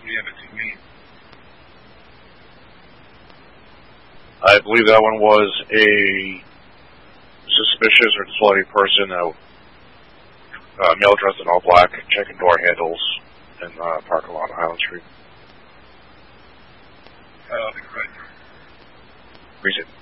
Yeah, but to me. I believe that one was a suspicious or disloyal person, male dressed in all black, checking door handles in the parking lot on Highland Street. That'll be correct. Appreciate it.